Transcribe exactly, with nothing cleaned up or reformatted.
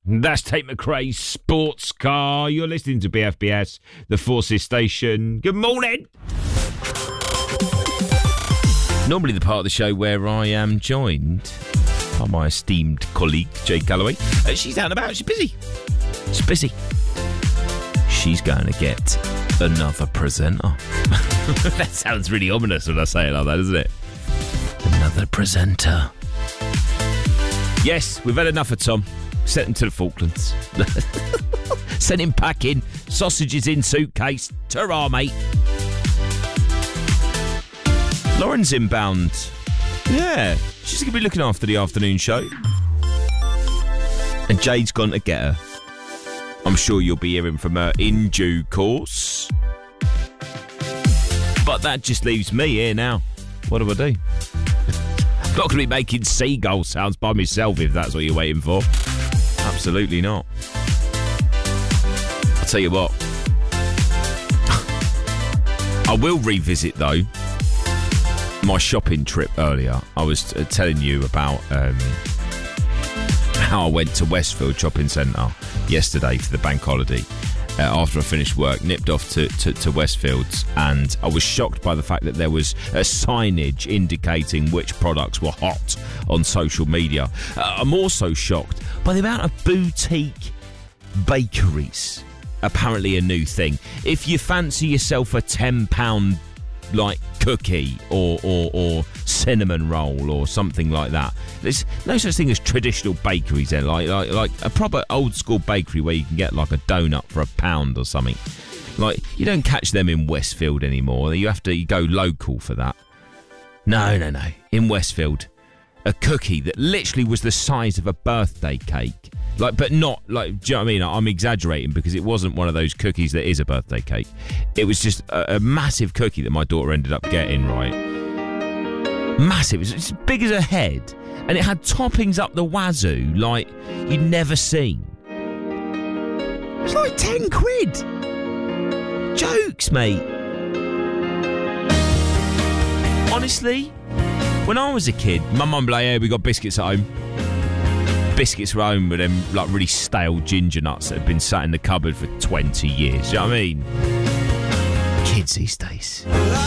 That's Tate McRae's Sports Car. You're listening to B F B S, the Forces Station. Good morning. Normally the part of the show where I am joined by my esteemed colleague, Jade Galloway. Uh, she's out and about. She's busy. She's busy. She's going to get another presenter. That sounds really ominous when I say it like that, doesn't it? Another presenter. Yes, we've had enough of Tom. Sent him to the Falklands. Sent him packing. Sausages in suitcase. Ta-ra, mate. Lauren's inbound. Yeah, she's going to be looking after the afternoon show. And Jade's gone to get her. I'm sure you'll be hearing from her in due course. But that just leaves me here now. What do I do? I'm not going to be making seagull sounds by myself if that's what you're waiting for. Absolutely not. I'll tell you what. I will revisit, though, my shopping trip earlier. I was uh, telling you about um, how I went to Westfield Shopping Centre yesterday for the bank holiday. Uh, after I finished work, nipped off to, to, to Westfields, and I was shocked by the fact that there was a signage indicating which products were hot on social media. Uh, I'm also shocked by the amount of boutique bakeries. Apparently a new thing. If you fancy yourself a ten pound like cookie or, or or cinnamon roll or something like that, there's no such thing as traditional bakeries there, like, like like a proper old school bakery where you can get like a donut for a pound or something. Like, you don't catch them in Westfield anymore. You have to you go local for that. No, no, no. In Westfield, a cookie that literally was the size of a birthday cake. Like, but not, like, do you know what I mean? I'm exaggerating because it wasn't one of those cookies that is a birthday cake. It was just a, a massive cookie that my daughter ended up getting, right? Massive. It was as big as her head. And it had toppings up the wazoo like you'd never seen. It was like ten quid. Jokes, mate. Honestly, when I was a kid, my mum would be like, yeah, we got biscuits at home. Biscuits were home with them like really stale ginger nuts that had been sat in the cupboard for twenty years. Do you know what I mean? Kids these days.